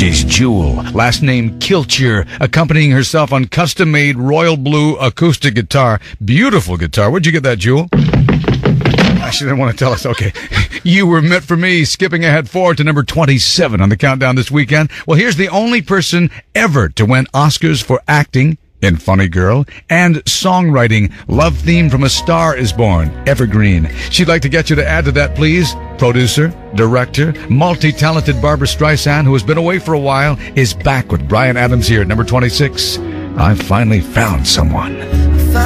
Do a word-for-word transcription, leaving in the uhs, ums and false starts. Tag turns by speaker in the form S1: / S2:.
S1: She's Jewel, last name Kilcher, accompanying herself on custom-made royal blue acoustic guitar. Beautiful guitar. Where'd you get that, Jewel? She didn't want to tell us. Okay. You Were Meant for Me, skipping ahead forward to number twenty-seven on the countdown this weekend. Well, here's the only person ever to win Oscars for acting in Funny Girl and songwriting. Love theme from A Star Is Born, evergreen. She'd like to get you to add to that, please. Producer, director, multi-talented Barbra Streisand, who has been away for a while, is back with Bryan Adams here at number twenty-six. I finally found someone.